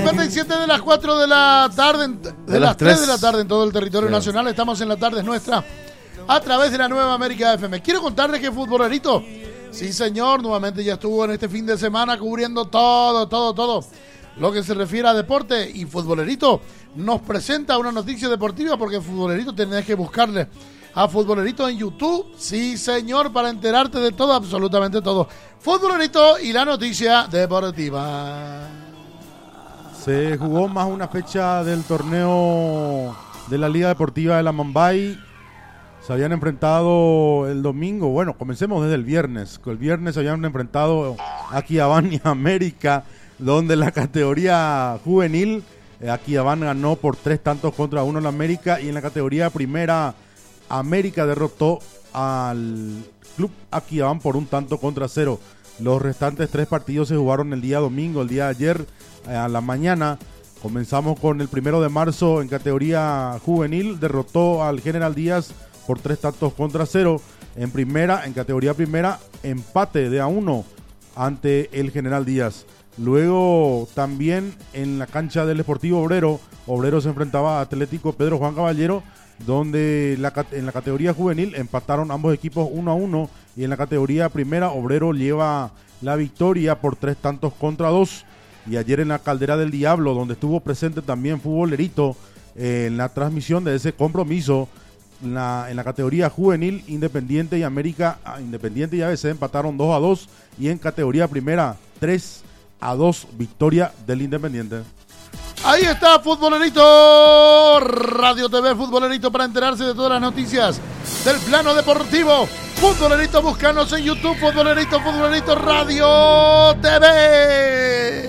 57 de las 4 de la tarde, de las 3 de la tarde en todo el territorio nacional. Estamos en La Tarde es Nuestra a través de la Nueva América FM. Quiero contarles que Futbolerito, sí señor, nuevamente ya estuvo en este fin de semana cubriendo todo lo que se refiere a deporte, y Futbolerito nos presenta una noticia deportiva, porque Futbolerito tenés que buscarle a Futbolerito en YouTube, sí señor, para enterarte de todo, absolutamente todo. Futbolerito y la noticia deportiva. Se jugó más una fecha del torneo de la Liga Deportiva de la Mambay. Se habían enfrentado el domingo, bueno, comencemos desde el viernes. El viernes se habían enfrentado Aquidabán y América, donde la categoría juvenil, Aquidabán ganó por 3-1 en América, y en la categoría primera, América derrotó al Club Aquidabán por 1-0. Los restantes 3 partidos se jugaron el día domingo, el día de ayer a la mañana. Comenzamos con el 1 de marzo en categoría juvenil, derrotó al General Díaz por 3-0. En categoría primera, empate de 1 ante el General Díaz. Luego también en la cancha del Sportivo Obrero se enfrentaba a Atlético Pedro Juan Caballero, donde en la categoría juvenil empataron ambos equipos 1-1, y en la categoría primera Obrero lleva la victoria por 3-2. Y ayer en la Caldera del Diablo, donde estuvo presente también Futbolerito en la transmisión de ese compromiso, en la categoría juvenil, Independiente y ABC empataron 2-2, y en categoría primera 3-2 victoria del Independiente. Ahí está Futbolerito, Radio TV Futbolerito, para enterarse de todas las noticias del plano deportivo. Futbolerito, búscanos en YouTube, Futbolerito Radio TV.